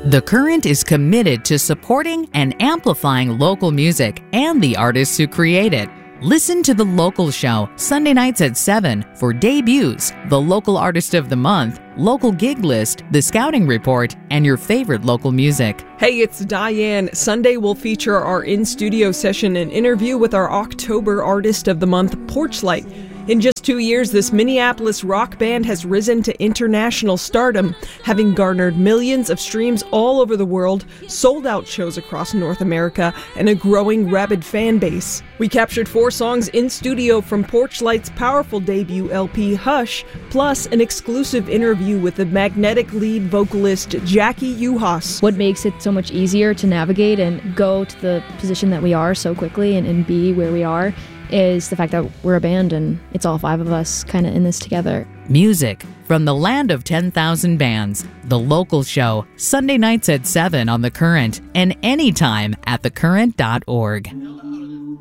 The Current is committed to supporting and amplifying local music and the artists who create it. Listen to The Local Show Sunday nights at 7 for debuts, the local artist of the month, local gig list, the scouting report, and your favorite local music. Hey, it's Diane. Sunday will feature our in-studio session and interview with our October Artist of the Month, Porchlight. In just 2 years, this Minneapolis rock band has risen to international stardom, having garnered millions of streams all over the world, sold-out shows across North America, and a growing rabid fan base. We captured 4 songs in studio from Porchlight's powerful debut LP, Hush, plus an exclusive interview with the magnetic lead vocalist Jackie Uhas. What makes it so much easier to navigate and go to the position that we are so quickly and be where we are is the fact that we're a band and it's all 5 of us kind of in this together. Music from the land of 10,000 bands. The Local Show, Sunday nights at 7 on The Current and anytime at thecurrent.org.